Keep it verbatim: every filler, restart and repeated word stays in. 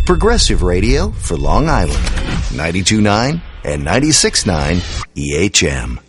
Progressive radio for Long Island. ninety-two point nine and ninety-six point nine E H M.